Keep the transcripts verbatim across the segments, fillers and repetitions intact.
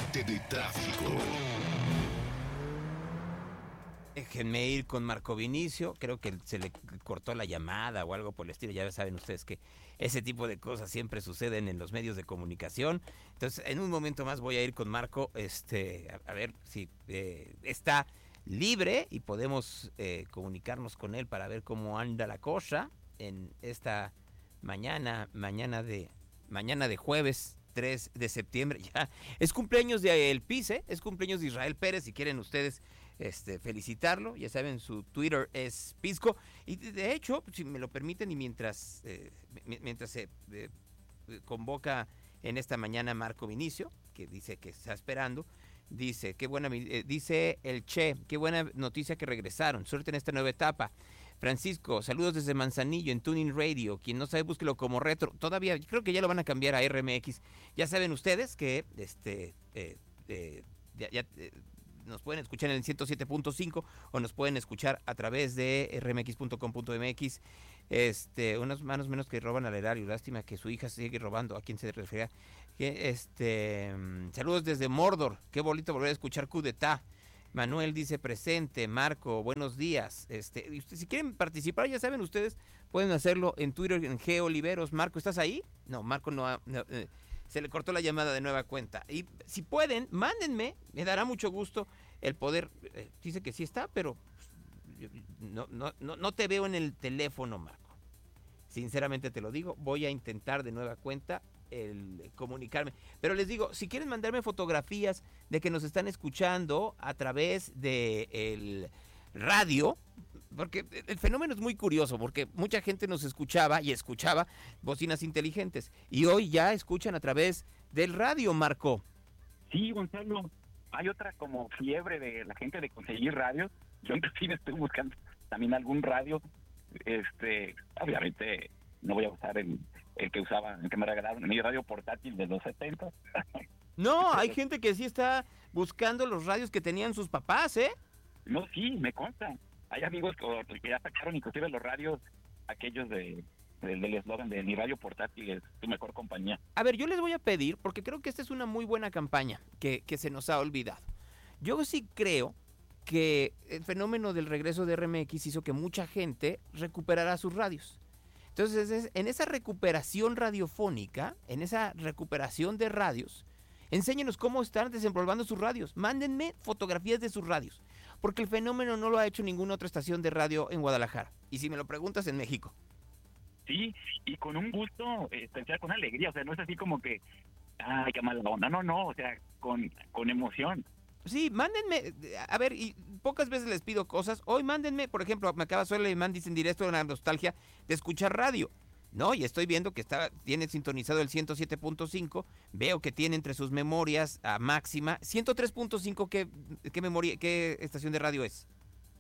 reporte de tráfico. Déjenme ir con Marco Vinicio, creo que se le cortó la llamada o algo por el estilo, ya saben ustedes que ese tipo de cosas siempre suceden en los medios de comunicación. Entonces, en un momento más voy a ir con Marco, este, a, a ver si eh, está libre y podemos eh, comunicarnos con él para ver cómo anda la cosa en esta mañana, mañana de, mañana de jueves tres de septiembre. Ya es cumpleaños de El Pise, es cumpleaños de Israel Pérez, si quieren ustedes Este, felicitarlo, ya saben, su Twitter es Pisco, y de hecho, si me lo permiten, y mientras eh, mientras se eh, convoca en esta mañana Marco Vinicio, que dice que está esperando, dice, qué buena, eh, dice el Che, qué buena noticia que regresaron, suerte en esta nueva etapa. Francisco, saludos desde Manzanillo en Tuning Radio, quien no sabe búsquelo como Retro, todavía, creo que ya lo van a cambiar a R M X, ya saben ustedes que este eh, eh, ya, ya eh, nos pueden escuchar en el ciento siete punto cinco o nos pueden escuchar a través de r m x punto com punto m x. Este, unas manos menos que roban al erario. Lástima que su hija sigue robando. ¿A quién se refiere? Este, saludos desde Mordor. Qué bonito volver a escuchar Coup d'Etat. Manuel dice presente. Marco, buenos días. Este, y usted, si quieren participar, ya saben ustedes, pueden hacerlo en Twitter en G Oliveros. Marco, ¿estás ahí? No, Marco no ha... No, eh, se le cortó la llamada de nueva cuenta. Y si pueden, mándenme, me dará mucho gusto el poder. Eh, dice que sí está, pero no, no, no, no te veo en el teléfono, Marco. Sinceramente te lo digo, voy a intentar de nueva cuenta el comunicarme. Pero les digo, si quieren mandarme fotografías de que nos están escuchando a través de el radio, porque el fenómeno es muy curioso, porque mucha gente nos escuchaba y escuchaba bocinas inteligentes, y hoy ya escuchan a través del radio, Marco. Sí, Gonzalo, hay otra como fiebre de la gente de conseguir radios. Yo inclusive estoy buscando también algún radio, este, obviamente no voy a usar el, el que usaba, el que me regalaron, mi radio portátil de los setenta. No, hay gente que sí está buscando los radios que tenían sus papás, ¿eh? No, sí, me consta. Hay amigos que ya sacaron inclusive los radios, aquellos de, de del eslogan de mi radio portátil es tu mejor compañía. A ver, yo les voy a pedir, porque creo que esta es una muy buena campaña que, que se nos ha olvidado. Yo sí creo que el fenómeno del regreso de R M X hizo que mucha gente recuperara sus radios. Entonces, en esa recuperación radiofónica, en esa recuperación de radios, enséñenos cómo están desempolvando sus radios. Mándenme fotografías de sus radios, porque el fenómeno no lo ha hecho ninguna otra estación de radio en Guadalajara. Y si me lo preguntas, en México. Sí, y con un gusto especial, con alegría. O sea, no es así como que, ay, qué mala onda. No, no, o sea, con, con emoción. Sí, mándenme, a ver, y pocas veces les pido cosas. Hoy mándenme, por ejemplo, me acaba de mandar en directo una nostalgia de escuchar radio. No, y estoy viendo que está, tiene sintonizado el ciento siete punto cinco, veo que tiene entre sus memorias a máxima, ciento tres punto cinco, ¿qué, qué memoria, qué estación de radio es?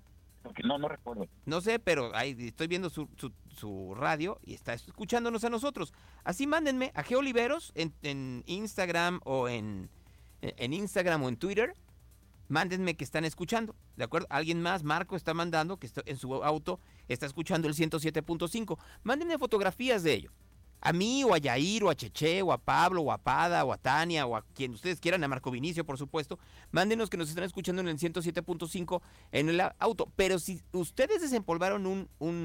No, no recuerdo. No sé, pero ahí estoy viendo su, su, su radio y está escuchándonos a nosotros. Así mándenme a G Oliveros en, en Instagram o en, en Instagram o en Twitter. Mándenme que están escuchando, ¿de acuerdo? Alguien más, Marco, está mandando que está en su auto está escuchando el ciento siete punto cinco. Mándenme fotografías de ello. A mí, o a Yair, o a Cheche, o a Pablo, o a Pada, o a Tania, o a quien ustedes quieran, a Marco Vinicio, por supuesto. Mándenos que nos están escuchando en el ciento siete punto cinco en el auto. Pero si ustedes desempolvaron un,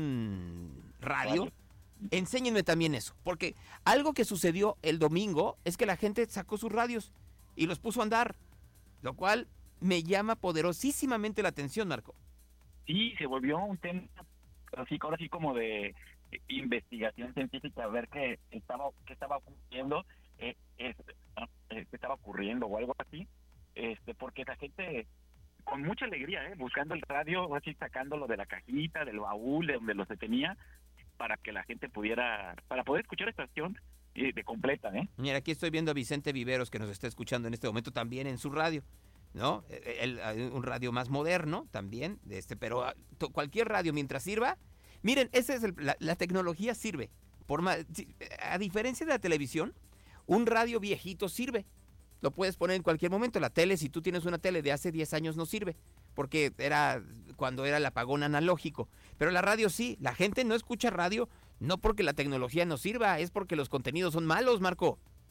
un radio, enséñenme también eso. Porque algo que sucedió el domingo es que la gente sacó sus radios y los puso a andar, lo cual me llama poderosísimamente la atención, Marco. Sí, se volvió un tema así, ahora sí como de investigación científica, a ver qué estaba qué estaba ocurriendo, eh, es, eh, qué estaba ocurriendo o algo así, este, porque la gente con mucha alegría, eh, buscando el radio, así sacándolo de la cajita, del baúl, de donde lo se tenía, para que la gente pudiera, para poder escuchar esta estación eh, de completa, ¿eh? Mira, aquí estoy viendo a Vicente Viveros, que nos está escuchando en este momento también en su radio, ¿no? El, el, un radio más moderno también, este, pero cualquier radio mientras sirva. Miren, esa es el, la, la tecnología sirve. Por más, a diferencia de la televisión, un radio viejito sirve. Lo puedes poner en cualquier momento. La tele, si tú tienes una tele de hace diez años, no sirve, porque era cuando era el apagón analógico. Pero la radio sí. La gente no escucha radio no porque la tecnología no sirva, es porque los contenidos son malos, Marco.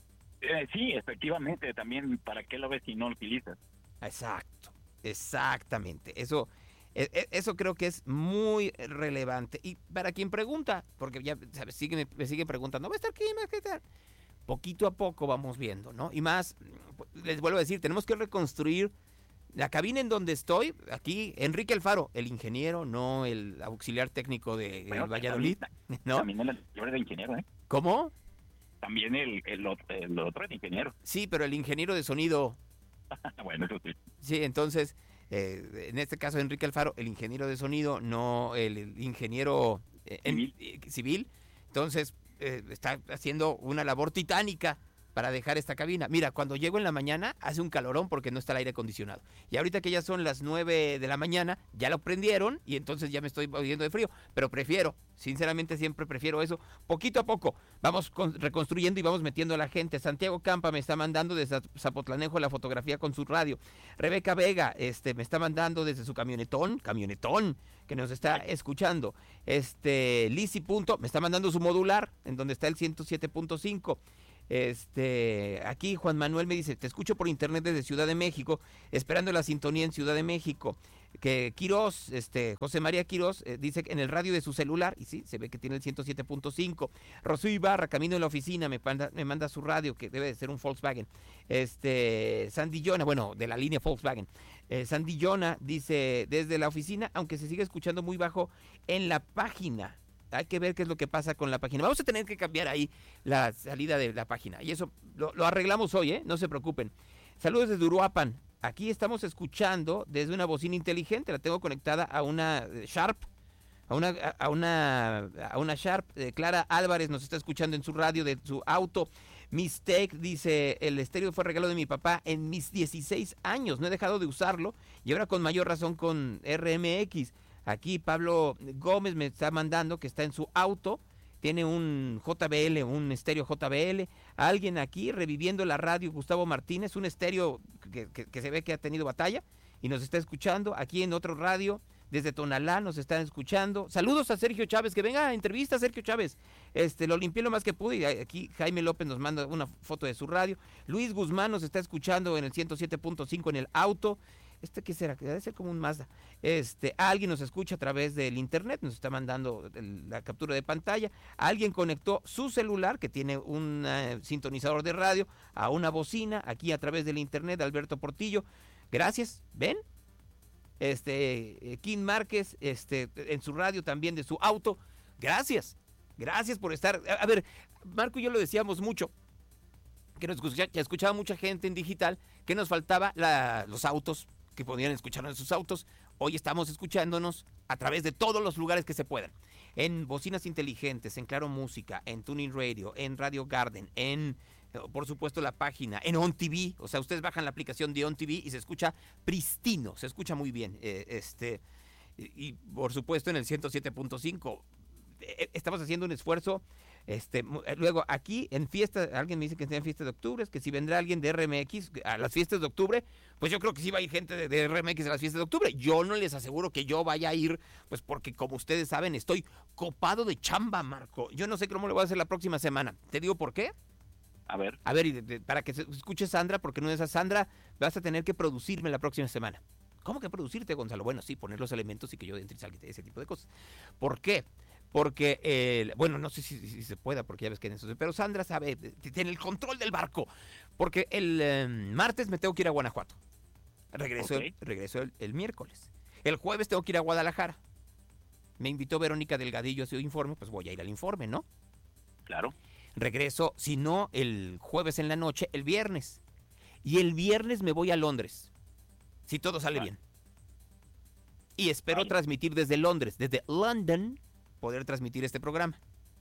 Eh, sí, efectivamente, también, ¿para qué lo ves si no lo utilizas? Exacto, exactamente. Eso, e- e- eso creo que es muy relevante. Y para quien pregunta, porque ya sabes, sigue, me, me sigue preguntando, ¿va a estar aquí? ¿Qué tal? Poquito a poco vamos viendo, ¿no? Y más, les vuelvo a decir, tenemos que reconstruir la cabina en donde estoy, aquí, Enrique Alfaro, el ingeniero, no el auxiliar técnico de Bueno, el Valladolid, también, ¿no? también el anterior era ingeniero, ¿eh? ¿Cómo? También el, el, otro, el otro era ingeniero. Sí, pero el ingeniero de sonido, Bueno, eso sí. sí, entonces, eh, en este caso Enrique Alfaro, el ingeniero de sonido, no el, el ingeniero eh, en- Civil. eh, civil, entonces eh, está haciendo una labor titánica para dejar esta cabina. Mira, cuando llego en la mañana hace un calorón porque no está el aire acondicionado. Y ahorita que ya son las nueve de la mañana, ya lo prendieron y entonces ya me estoy muriendo de frío. Pero prefiero, sinceramente siempre prefiero eso. Poquito a poco vamos con- reconstruyendo y vamos metiendo a la gente. Santiago Campa me está mandando desde Zapotlanejo la fotografía con su radio. Rebeca Vega este, me está mandando desde su camionetón, camionetón, que nos está escuchando. Este, Lisi Punto me está mandando su modular, en donde está el ciento siete punto cinco. Este, aquí Juan Manuel me dice, te escucho por internet desde Ciudad de México, esperando la sintonía en Ciudad de México. Que Quirós, este, José María Quirós, eh, dice que en el radio de su celular, y sí, se ve que tiene el ciento siete punto cinco. Rocío Ibarra, camino en la oficina, me manda, me manda su radio, que debe de ser un Volkswagen. Este, Sandy Jona, bueno, de la línea Volkswagen. Eh, Sandy Jona dice, desde la oficina, aunque se sigue escuchando muy bajo en la página. Hay que ver qué es lo que pasa con la página. Vamos a tener que cambiar ahí la salida de la página. Y eso lo, lo arreglamos hoy, ¿eh? No se preocupen. Saludos desde Uruapan. Aquí estamos escuchando desde una bocina inteligente. La tengo conectada a una Sharp. A una, a una, a una Sharp. Eh, Clara Álvarez nos está escuchando en su radio de su auto. Mistake dice, el estéreo fue regalo de mi papá en mis dieciséis años. No he dejado de usarlo. Y ahora con mayor razón con R M X. Aquí Pablo Gómez me está mandando que está en su auto, tiene un J B L, un estéreo J B L. Alguien aquí reviviendo la radio, Gustavo Martínez, un estéreo que, que, que se ve que ha tenido batalla y nos está escuchando. Aquí en otro radio, desde Tonalá nos están escuchando. Saludos a Sergio Chávez, que venga a entrevista a Sergio Chávez. Este, lo limpié lo más que pude y aquí Jaime López nos manda una foto de su radio. Luis Guzmán nos está escuchando en el ciento siete punto cinco en el auto. ¿Este qué será? Debe ser como un Mazda. Este, alguien nos escucha a través del internet, nos está mandando el, la captura de pantalla. Alguien conectó su celular, que tiene un uh, sintonizador de radio, a una bocina, aquí a través del internet, Alberto Portillo. Gracias, ¿ven? Este, eh, Kim Márquez, este, en su radio también de su auto. Gracias, gracias por estar. A, a ver, Marco y yo lo decíamos mucho, que nos escucha, que escuchaba mucha gente en digital, que nos faltaba la, los autos, que podían escucharnos en sus autos. Hoy estamos escuchándonos a través de todos los lugares que se puedan. En bocinas inteligentes, en Claro Música, en Tuning Radio, en Radio Garden, en, por supuesto, la página, en On T V. O sea, ustedes bajan la aplicación de On T V y se escucha pristino, se escucha muy bien. Eh, este, y, y, por supuesto, en el ciento siete punto cinco. Eh, estamos haciendo un esfuerzo. Este, luego aquí en fiesta, alguien me dice que está en fiesta de octubre, es que si vendrá alguien de R M X a las fiestas de octubre, pues yo creo que sí va a ir gente de, de R M X a las fiestas de octubre. Yo no les aseguro que yo vaya a ir, pues porque como ustedes saben, estoy copado de chamba, Marco. Yo no sé cómo le voy a hacer la próxima semana. ¿Te digo por qué? A ver. A ver, y de, de, para que se escuche Sandra, porque no es a Sandra, vas a tener que producirme la próxima semana. ¿Cómo que producirte, Gonzalo? Bueno, sí, poner los elementos y que yo entre y salga, ese tipo de cosas. ¿Por qué? Porque, eh, bueno, no sé si, si, si se pueda, porque ya ves que en eso, pero Sandra sabe, tiene el control del barco. Porque el eh, martes me tengo que ir a Guanajuato. Regreso, okay. el, regreso el, el miércoles. El jueves tengo que ir a Guadalajara. Me invitó Verónica Delgadillo a su informe, pues voy a ir al informe, ¿no? Claro. Regreso, si no, el jueves en la noche, el viernes. Y el viernes me voy a Londres, si todo sale vale. bien. Y espero vale. transmitir desde Londres, desde London, poder transmitir este programa.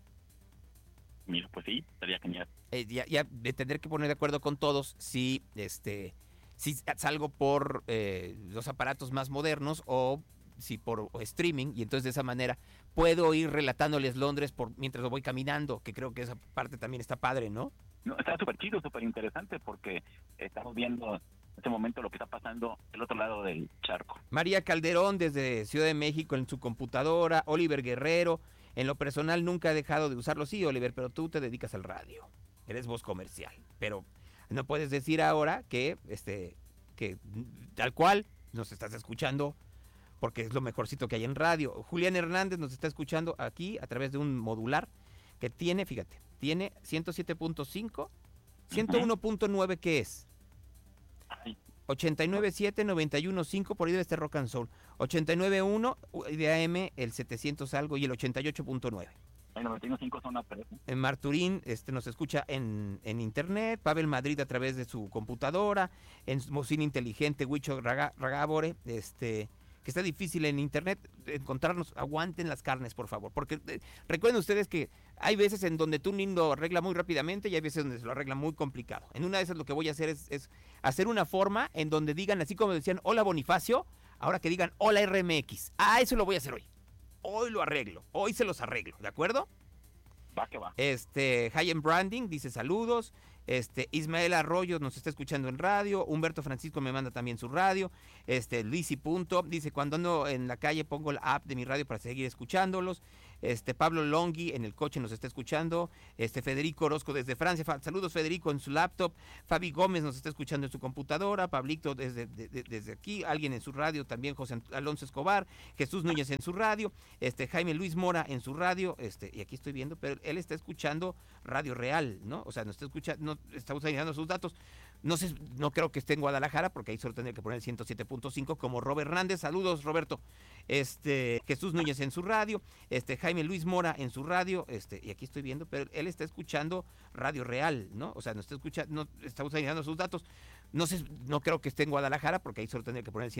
Mira, pues sí, estaría genial. Eh, ya, ya de tener que poner de acuerdo con todos si este si salgo por eh, los aparatos más modernos o si por o streaming, y entonces de esa manera puedo ir relatándoles Londres por mientras lo voy caminando, que creo que esa parte también está padre, ¿no? No, está súper chido, súper interesante, porque estamos viendo en este momento lo que está pasando del otro lado del charco. María Calderón desde Ciudad de México en su computadora. Oliver Guerrero, en lo personal nunca he dejado de usarlo. Sí, Oliver, pero tú te dedicas al radio. eres voz comercial, pero no puedes decir ahora que, este, que tal cual nos estás escuchando porque es lo mejorcito que hay en radio. Julián Hernández nos está escuchando aquí a través de un modular que tiene, fíjate, tiene ciento siete punto cinco, ciento uno punto nueve, ¿qué es? ochenta y nueve punto siete, noventa y uno punto cinco, por ahí debe estar Rock and Soul. ochenta y nueve punto uno de A M, el setecientos algo, y el ochenta y ocho punto nueve. El noventa y uno punto cinco son las En Marturín este, nos escucha en, en internet, Pavel Madrid a través de su computadora, en Bocina Inteligente, Huicho Raga, Ragabore, este... que está difícil en internet encontrarnos. Aguanten las carnes, por favor, porque eh, recuerden ustedes que hay veces en donde Tuning lo arregla muy rápidamente y hay veces donde se lo arregla muy complicado. En una de esas lo que voy a hacer es, es hacer una forma en donde digan, así como decían hola Bonifacio, ahora que digan hola R M X. Ah, eso lo voy a hacer hoy. Hoy lo arreglo, hoy se los arreglo, ¿de acuerdo? Va que va. Este, High Branding dice saludos. Este, Ismael Arroyo nos está escuchando en radio. Humberto Francisco me manda también su radio. Este, Lisi Punto dice, cuando ando en la calle pongo la app de mi radio para seguir escuchándolos. Este, Pablo Longhi en el coche nos está escuchando. Este, Federico Orozco desde Francia. Fa- saludos Federico en su laptop. Fabi Gómez nos está escuchando en su computadora. Pablito desde, de, de, desde aquí. Alguien en su radio también. José Alonso Escobar. Jesús Núñez en su radio. Este, Jaime Luis Mora en su radio. Este, y aquí estoy viendo, pero él está escuchando Radio Real, ¿no? O sea, nos está escuchando, no, estamos añadiendo sus datos. No sé, no creo que esté en Guadalajara, porque ahí solo tendría que poner el ciento siete punto cinco como Robert Hernández. Saludos, Roberto. Este, Jesús Núñez en su radio, este, Jaime Luis Mora en su radio, este, y aquí estoy viendo, pero él está escuchando Radio Real, ¿no? O sea, nos está escuchando, no, estamos añadiendo sus datos. No sé, no creo que esté en Guadalajara, porque ahí solo tendría que poner el